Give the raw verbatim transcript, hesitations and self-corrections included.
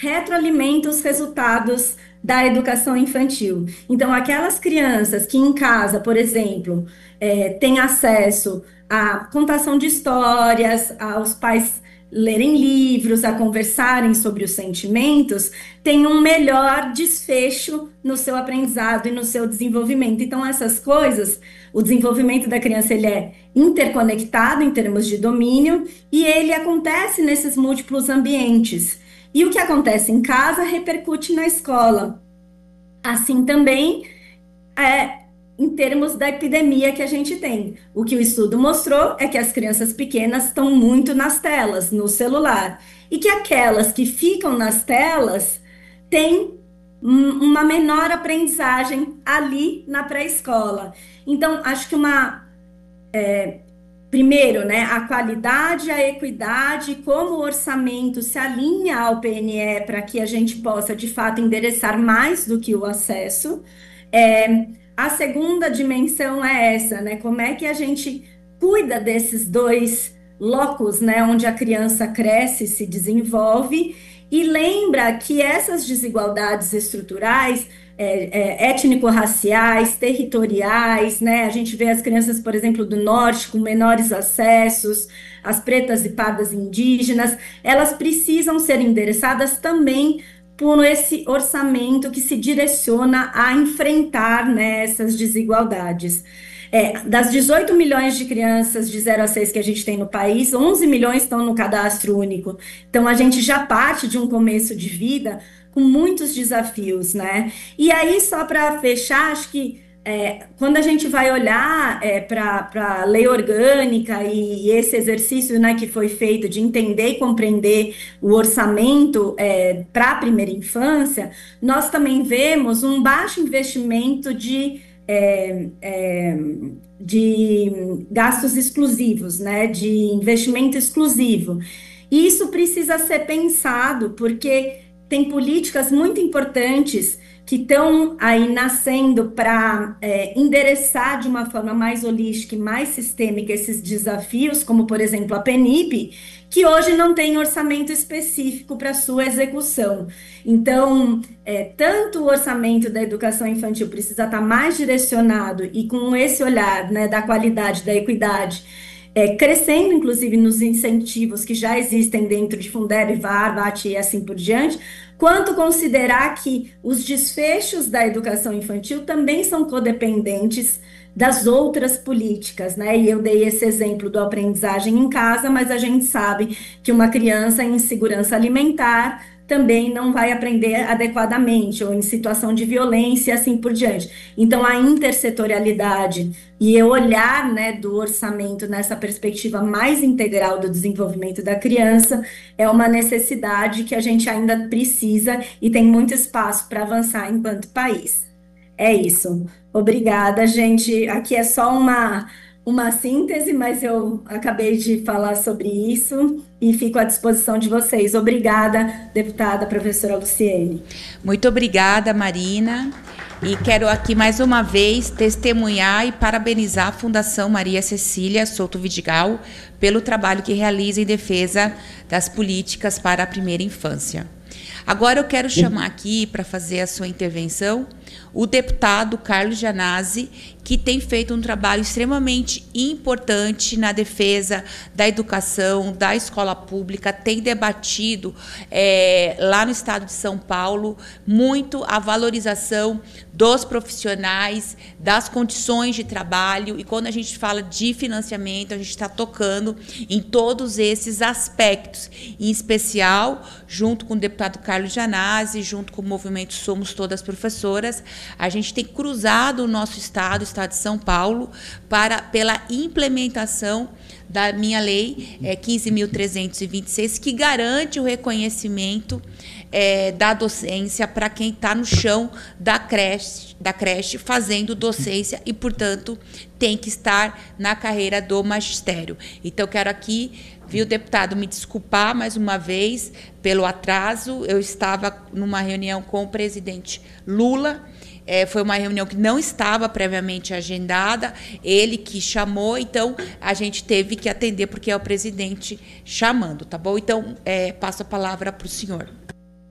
retroalimenta os resultados da educação infantil. Então, aquelas crianças que em casa, por exemplo, eh, têm acesso à contação de histórias, aos pais lerem livros, a conversarem sobre os sentimentos, têm um melhor desfecho no seu aprendizado e no seu desenvolvimento. Então, essas coisas, o desenvolvimento da criança, ele é interconectado em termos de domínio e ele acontece nesses múltiplos ambientes. E o que acontece em casa repercute na escola. Assim também é em termos da epidemia que a gente tem. O que o estudo mostrou é que as crianças pequenas estão muito nas telas, no celular, e que aquelas que ficam nas telas têm um- uma menor aprendizagem ali na pré-escola. Então, acho que uma primeiro, né, a qualidade, a equidade, como o orçamento se alinha ao P N E para que a gente possa, de fato, endereçar mais do que o acesso. É, a segunda dimensão é essa, né, como é que a gente cuida desses dois locos, né, onde a criança cresce, se desenvolve, e lembra que essas desigualdades estruturais é, é, étnico-raciais, territoriais, né? A gente vê as crianças, por exemplo, do norte com menores acessos, as pretas e pardas indígenas, elas precisam ser endereçadas também por esse orçamento que se direciona a enfrentar, né, essas desigualdades. É, das dezoito milhões de crianças de zero a seis que a gente tem no país, onze milhões estão no cadastro único. Então, a gente já parte de um começo de vida com muitos desafios, né? E aí, só para fechar, acho que é, quando a gente vai olhar é, para a lei orgânica e, e esse exercício, né, que foi feito de entender e compreender o orçamento é, para a primeira infância, nós também vemos um baixo investimento de é, é, de gastos exclusivos, né, de investimento exclusivo. E isso precisa ser pensado, porque tem políticas muito importantes que estão aí nascendo para é, endereçar de uma forma mais holística e mais sistêmica esses desafios, como, por exemplo, a PENIP, que hoje não tem orçamento específico para sua execução. Então, é, tanto o orçamento da educação infantil precisa estar mais direcionado e com esse olhar, né, da qualidade, da equidade, é, crescendo, inclusive, nos incentivos que já existem dentro de Fundeb, VAR, VAT e assim por diante, quanto considerar que os desfechos da educação infantil também são codependentes das outras políticas, né? E eu dei esse exemplo do aprendizagem em casa, mas a gente sabe que uma criança em insegurança alimentar também não vai aprender adequadamente, ou em situação de violência, e assim por diante. Então, a intersetorialidade e o olhar, né, do orçamento nessa perspectiva mais integral do desenvolvimento da criança é uma necessidade que a gente ainda precisa e tem muito espaço para avançar enquanto país. É isso. Obrigada, gente. Aqui é só uma, uma síntese, mas eu acabei de falar sobre isso e fico à disposição de vocês. Obrigada, deputada professora Luciene. Muito obrigada, Marina. E quero aqui mais uma vez testemunhar e parabenizar a Fundação Maria Cecília Souto Vidigal pelo trabalho que realiza em defesa das políticas para a primeira infância. Agora eu quero chamar aqui para fazer a sua intervenção o deputado Carlos Gianazzi, que tem feito um trabalho extremamente importante na defesa da educação, da escola pública, tem debatido é, lá no estado de São Paulo muito a valorização dos profissionais, das condições de trabalho, e quando a gente fala de financiamento, a gente está tocando em todos esses aspectos, em especial, junto com o deputado Carlos Gianazzi, junto com o movimento Somos Todas Professoras, a gente tem cruzado o nosso estado, o estado de São Paulo, para, pela implementação da minha lei é, quinze mil trezentos e vinte e seis, que garante o reconhecimento é, da docência para quem está no chão da creche, da creche fazendo docência e, portanto, tem que estar na carreira do magistério. Então, quero aqui, viu, deputado, me desculpar mais uma vez pelo atraso. Eu estava numa reunião com o presidente Lula. É, foi uma reunião que não estava previamente agendada, ele que chamou, então a gente teve que atender porque é o presidente chamando, tá bom? Então, é, passo a palavra para o senhor.